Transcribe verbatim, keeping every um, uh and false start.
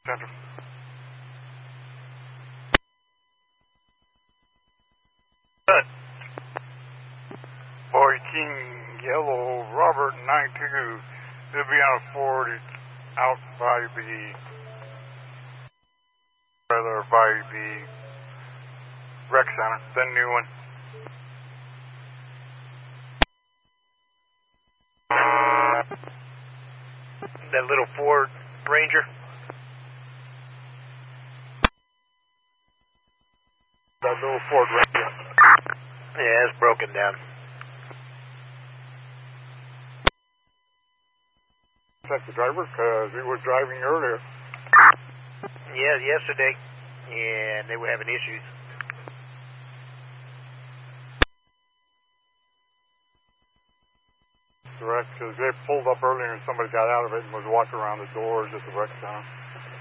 Center. Good. Boy King Yellow Robert nine two. They'll be on a forty out by the rather by the rec center, the new one. That little Ford Ranger. That little Ford Ranger. Yeah, it's broken down. Check the driver because he was driving earlier. Yeah, yesterday, and they were having issues. Correct, because they pulled up earlier and somebody got out of it and was walking around the doors at the rec center.